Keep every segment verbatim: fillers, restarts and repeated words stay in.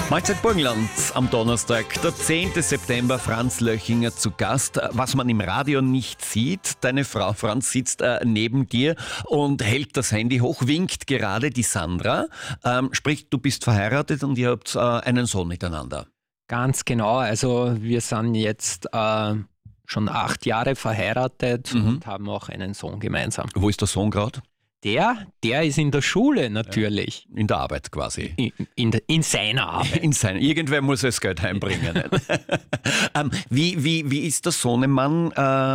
Mahlzeit Burgenland am Donnerstag, der zehnten September, Franz Löchinger zu Gast. Was man im Radio nicht sieht, deine Frau Franz sitzt äh, neben dir und hält das Handy hoch, winkt gerade die Sandra. Ähm, sprich, du bist verheiratet und ihr habt äh, einen Sohn miteinander. Ganz genau, also wir sind jetzt äh, schon acht Jahre verheiratet Mhm. und haben auch einen Sohn gemeinsam. Wo ist der Sohn gerade? Der, der ist in der Schule natürlich, In der Arbeit quasi. in, in, der- in seiner Arbeit. In sein, irgendwer muss das Geld heimbringen. Nicht? ähm, wie, wie, wie ist der Sohnemann,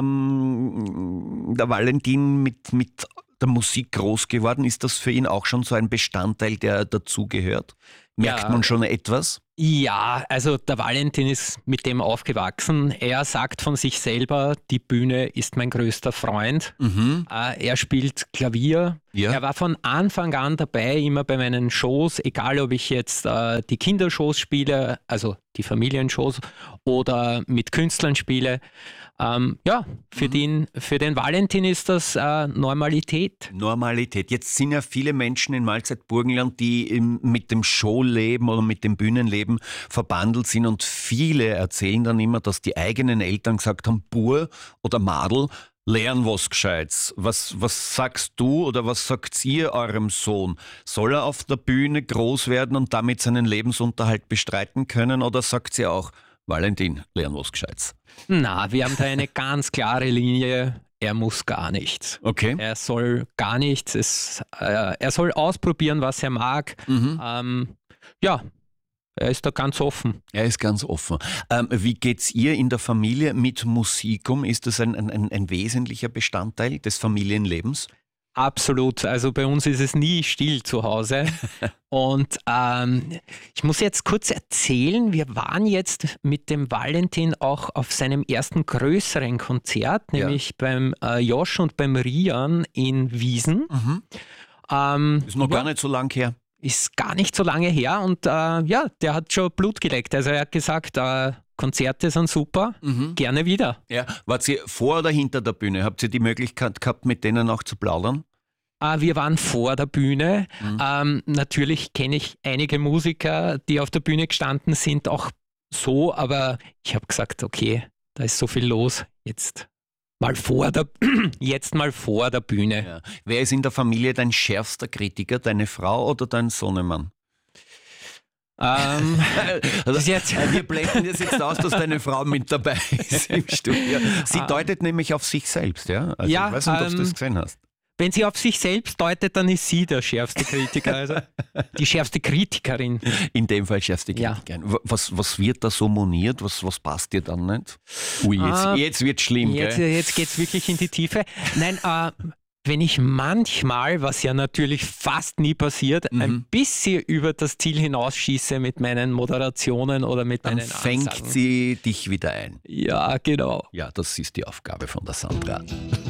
ähm, der Valentin, mit, mit der Musik groß geworden? Ist das für ihn auch schon so ein Bestandteil, der dazugehört? Merkt Ja. man schon etwas? Ja, also der Valentin ist mit dem aufgewachsen. Er sagt von sich selber, die Bühne ist mein größter Freund. Mhm. Äh, er spielt Klavier. Ja. Er war von Anfang an dabei, immer bei meinen Shows, egal ob ich jetzt äh, die Kindershows spiele, also die Familienshows, oder mit Künstlern spiele. Ähm, ja, für, Mhm. den, für den Valentin ist das äh, Normalität. Normalität. Jetzt sind ja viele Menschen in Mahlzeit Burgenland, die im, mit dem Showleben oder mit dem Bühnenleben verbandelt sind, und viele erzählen dann immer, dass die eigenen Eltern gesagt haben, Bur oder Madel, lern was Gescheites. Was, was sagst du oder was sagt ihr eurem Sohn? Soll er auf der Bühne groß werden und damit seinen Lebensunterhalt bestreiten können, oder sagt sie auch, Valentin, lern was Gescheites? Na, wir haben da eine ganz klare Linie. Er muss gar nichts. Okay. Er soll gar nichts. Es, äh, er soll ausprobieren, was er mag. Mhm. Ähm, ja, er ist da ganz offen. Er ist ganz offen. Ähm, wie geht's ihr in der Familie mit Musik um? Ist das ein, ein, ein wesentlicher Bestandteil des Familienlebens? Absolut. Also bei uns ist es nie still zu Hause. Und ähm, ich muss jetzt kurz erzählen, wir waren jetzt mit dem Valentin auch auf seinem ersten größeren Konzert, Ja. nämlich beim äh, Josh und beim Rian in Wiesen. Ähm, Ist noch gar nicht so lang her. Ist gar nicht so lange her und äh, ja, der hat schon Blut geleckt. Also er hat gesagt, äh, Konzerte sind super, gerne wieder. Ja. Wart ihr vor oder hinter der Bühne? Habt ihr die Möglichkeit gehabt, mit denen auch zu plaudern? Äh, wir waren vor der Bühne. Ähm, natürlich kenne ich einige Musiker, die auf der Bühne gestanden sind, auch so, aber ich habe gesagt, okay, da ist so viel los, jetzt mal vor der, jetzt mal vor der Bühne. Ja. Wer ist in der Familie dein schärfster Kritiker? Deine Frau oder dein Sohnemann? Ähm, Also, ist jetzt- äh, wir blenden das jetzt aus, dass deine Frau mit dabei ist im Studio. Sie Ah. deutet nämlich auf sich selbst, ja? Also Ja, ich weiß nicht, ob du ähm, das gesehen hast. Wenn sie auf sich selbst deutet, dann ist sie der schärfste Kritiker, also die schärfste Kritikerin. In dem Fall schärfste Ja. Kritikerin. Was, was wird da so moniert? Was, was passt dir dann nicht? Ui, jetzt, Ah, jetzt wird schlimm, Jetzt, gell? jetzt geht es wirklich in die Tiefe. Nein, äh, wenn ich manchmal, was ja natürlich fast nie passiert, Mhm. ein bisschen über das Ziel hinausschieße mit meinen Moderationen oder mit Dann meinen fängt Ansagen. sie dich wieder ein. Ja, genau. Ja, das ist die Aufgabe von der Sandra.